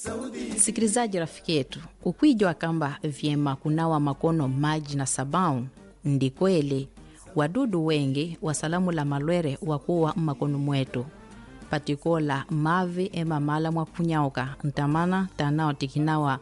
Sikilizaji rafiki yetu, ukwijua kamba vyema kunawa makono maji na sabau, ndi kweli wadudu wengi wasalamu la malwere wakuwa makono mwetu patikola mavi ema mala mwa kunyauka ntamana tanao tikinawa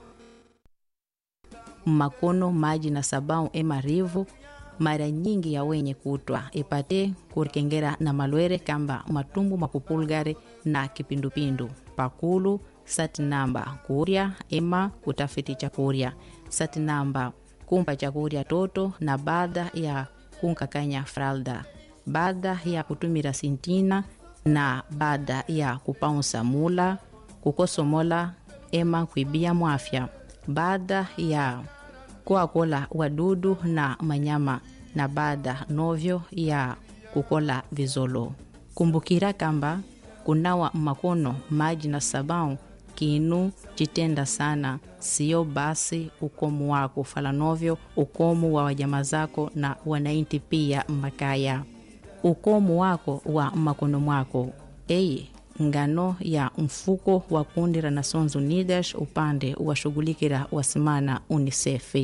makono maji na sabau ema rivu mara nyingi ya wenye kutwa ipate kurikengera na malwere kamba matumbu makupulgare na kipindupindu pakulu sati namba kuria ema kutafiti chakuria sati namba kumpa chakuria toto na baada ya kunkakanya fralda baada ya kutumira sintina na baada ya kupaunsa mula kukosomola ema kuibia mwafya baada ya kuakola wadudu na manyama na baada novyo ya kukola vizolo. Kumbukira kamba kunawa makono maji na sabau kinu chitenda sana, sio basi ukomu wako falanovyo ukomu wa wajama zako na wanainti pia makaya. Ukomu wako wa makono mwako ngano ya mfuko wa kundi la Nations Unidas upande wa shughulikira wasimana UNICEF.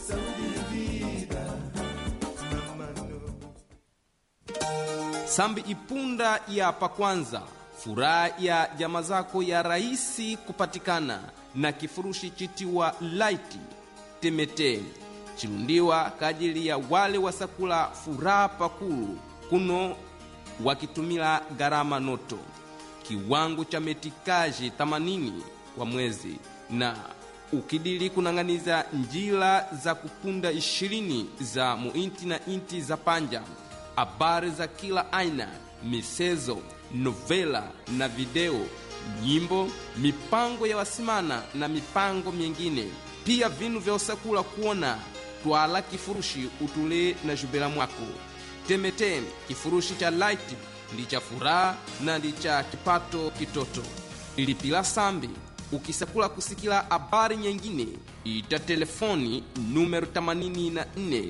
Sambi ipunda ya pakwanza, furaha ya jama zako ya rahisi kupatikana na kifurushi chitiwa Light Temete chilundiwa kajili ya wale wasakula furaha pakulu kuno wakitumila garama noto kiwango cha metikaji 80 kwa mwezi na ukidili kunanganiza njila za kupunda 20 za muinti na inti za panja, habari za kila aina, misezo, novela na video, nyimbo, mipango ya wasimana na mipango mingine. Pia vinu vya usakula kuona twala kifurushi utule na jubela mwako. Temete kifurushi cha Light ndi cha furaha na ndi cha kipato kitoto. Ilipila sambi ukisakula kusikila habari nyingine ita telefoni numero 84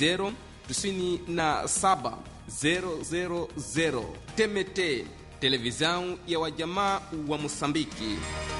097 000. Temete, televisão ya wajamaa wa Mosambiki.